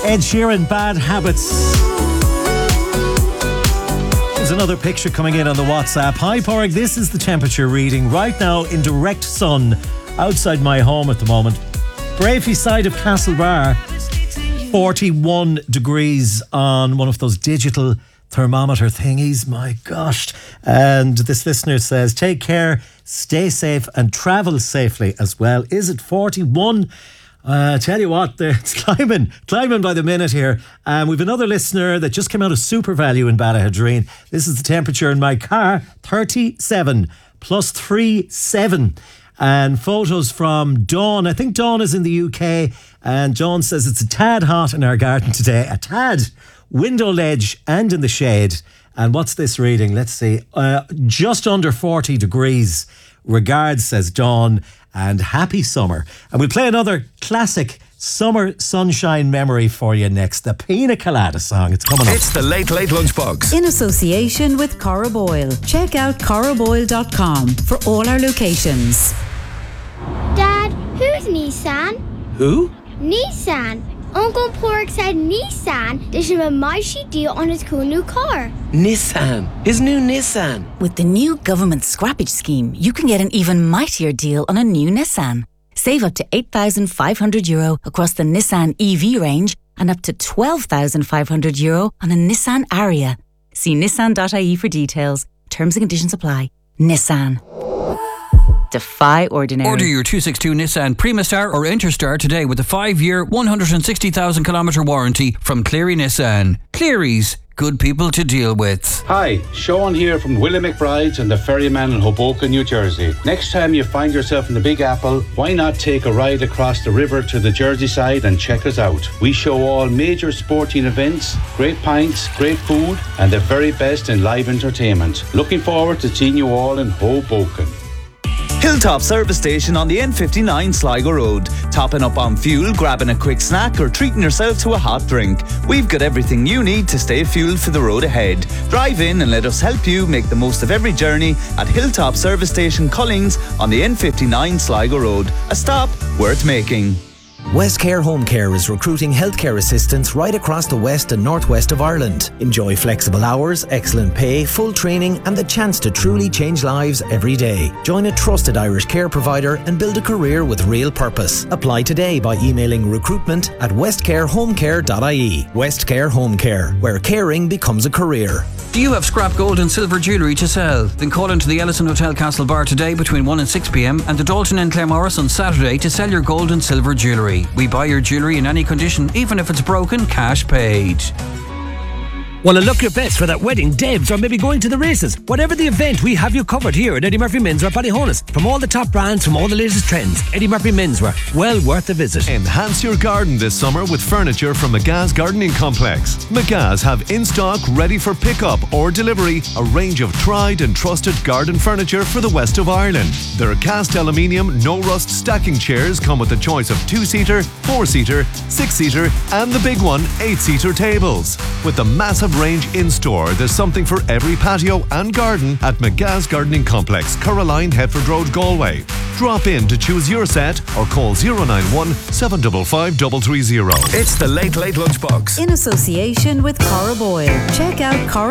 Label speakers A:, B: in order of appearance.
A: Ed Sheeran, Bad Habits. There's another picture coming in on the WhatsApp. Hi, Porrig, this is the temperature reading right now in direct sun outside my home at the moment. Bravey side of Castlebar, 41 degrees on one of those digital thermometer thingies. My gosh. And this listener says, take care, stay safe and travel safely as well. Is it 41? Tell you what, it's climbing by the minute here. We've another listener that just came out of Super Value in Ballahadreen. This is the temperature in my car, 37 plus 37. And photos from Dawn. I think Dawn is in the UK. And Dawn says it's a tad hot in our garden today. A tad. Window ledge and in the shade. And what's this reading? Let's see. Just under 40 degrees. Regards, says Dawn. And happy summer. And we'll play another classic summer sunshine memory for you next. The Pina Colada song. It's coming up.
B: It's the Late Late Lunchbox.
C: In association with Cora Boyle. Check out coraboyle.com for all our locations.
D: Dad, who's Nissan?
B: Who?
D: Nissan. Uncle Pork said Nissan. They should have a mighty deal on his cool new car.
E: Nissan. His new Nissan.
C: With the new government scrappage scheme, you can get an even mightier deal on a new Nissan. Save up to €8,500 across the Nissan EV range and up to €12,500 on a Nissan Ariya. See nissan.ie for details. Terms and conditions apply. Nissan. Defy ordinary.
F: Order your 262 Nissan Primastar or Interstar today with a 5-year, 160,000 kilometre warranty from Cleary Nissan. Cleary's, good people to deal with.
G: Hi, Sean here from Willie McBride's and the Ferryman in Hoboken, New Jersey. Next time you find yourself in the Big Apple, why not take a ride across the river to the Jersey side and check us out? We show all major sporting events, great pints, great food, and the very best in live entertainment. Looking forward to seeing you all in Hoboken.
H: Hilltop Service Station on the N59 Sligo Road. Topping up on fuel, grabbing a quick snack or treating yourself to a hot drink. We've got everything you need to stay fueled for the road ahead. Drive in and let us help you make the most of every journey at Hilltop Service Station Cullings on the N59 Sligo Road. A stop worth making.
I: Westcare Home Care is recruiting healthcare assistants right across the west and northwest of Ireland. Enjoy flexible hours, excellent pay, full training and the chance to truly change lives every day. Join a trusted Irish care provider and build a career with real purpose. Apply today by emailing recruitment@westcarehomecare.ie. Westcare Home Care, where caring becomes a career.
F: Do you have scrap gold and silver jewellery to sell? Then call into the Ellison Hotel Castlebar today between 1 and 6 p.m. and the Dalton and Claremorris on Saturday to sell your gold and silver jewellery. We buy your jewellery in any condition, even if it's broken, cash paid.
J: Want to look your best for that wedding, Debs, or maybe going to the races? Whatever the event, we have you covered here at Eddie Murphy Menswear Ballyhonus. From all the top brands, from all the latest trends, Eddie Murphy Menswear, well worth a visit.
K: Enhance your garden this summer with furniture from McGa's Gardening Complex. McGa's have in stock, ready for pickup or delivery, a range of tried and trusted garden furniture for the west of Ireland. Their cast aluminium, no rust stacking chairs come with a choice of 2-seater, 4-seater, 6-seater, and the big one, 8-seater tables. With the massive range in store, there's something for every patio and garden at McGa's Gardening Complex, Caroline, Hetford Road, Galway. Drop in to choose your set or call 091 755 330.
B: It's the Late Late Lunchbox.
C: In association with Cora Boyle. Check out Cora